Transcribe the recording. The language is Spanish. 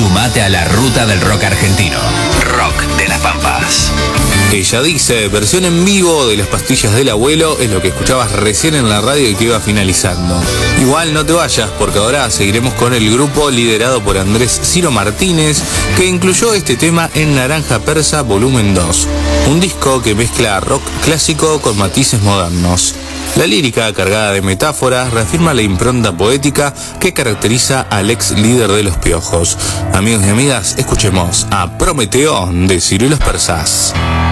Sumate a la ruta del rock argentino. Rock de las Pampas. Ella dice, versión en vivo de Las Pastillas del Abuelo es lo que escuchabas recién en la radio y que iba finalizando. Igual no te vayas, porque ahora seguiremos con el grupo liderado por Andrés Ciro Martínez, que incluyó este tema en Naranja Persa Volumen 2, un disco que mezcla rock clásico con matices modernos. La lírica, cargada de metáforas, reafirma la impronta poética que caracteriza al ex líder de Los Piojos. Amigos y amigas, escuchemos a Prometeo de Ciro y los Persas.